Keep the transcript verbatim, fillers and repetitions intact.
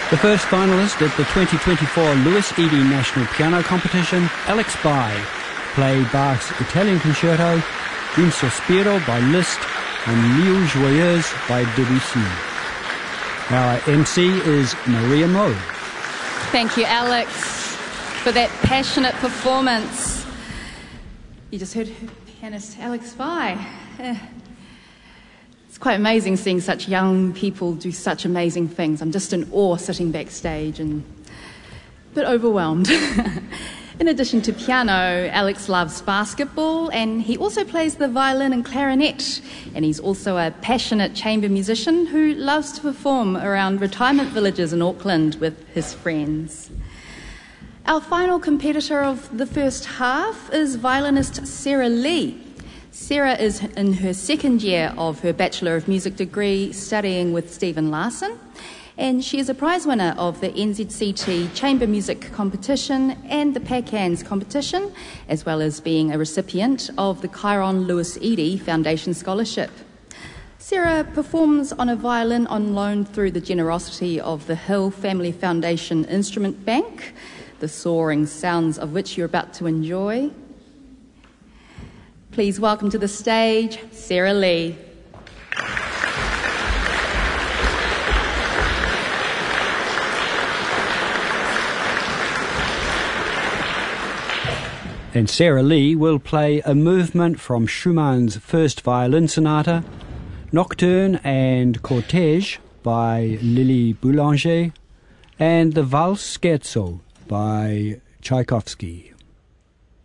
The first finalist at the twenty twenty-four Louis Eady National Piano Competition, Alex Bai, played Bach's Italian Concerto, Un Sospiro by Liszt, and Mille Joyeuses by Debussy. Our M C is Maria Moe. Thank you, Alex, for that passionate performance. You just heard pianist Alex Bai. Uh, It's quite amazing seeing such young people do such amazing things. I'm just in awe sitting backstage and a bit overwhelmed. In addition to piano, Alex loves basketball and he also plays the violin and clarinet. And he's also a passionate chamber musician who loves to perform around retirement villages in Auckland with his friends. Our final competitor of the first half is violinist Sarah Lee. Sarah is in her second year of her Bachelor of Music degree studying with Stephen Larson, and she is a prize winner of the N Z C T Chamber Music Competition and the PACANS competition, as well as being a recipient of the Chiron Louis Eady Foundation Scholarship. Sarah performs on a violin on loan through the generosity of the Hill Family Foundation Instrument Bank, the soaring sounds of which you're about to enjoy. Please welcome to the stage, Sarah Lee. And Sarah Lee will play a movement from Schumann's First Violin Sonata, Nocturne and Cortège by Lily Boulanger, and the Valse Scherzo by Tchaikovsky.